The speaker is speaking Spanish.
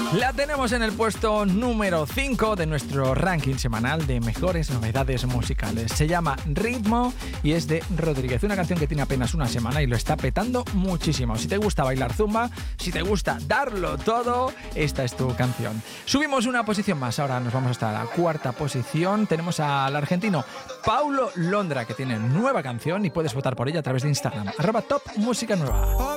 La tenemos en el puesto número 5 de nuestro ranking semanal de mejores novedades musicales. Se llama Ritmo y es de Rodríguez, una canción que tiene apenas una semana y lo está petando muchísimo. Si te gusta bailar zumba, si te gusta darlo todo, esta es tu canción. Subimos una posición más, ahora nos vamos hasta la cuarta posición. Tenemos al argentino Paulo Londra, que tiene nueva canción y puedes votar por ella a través de Instagram, @topmusicanueva.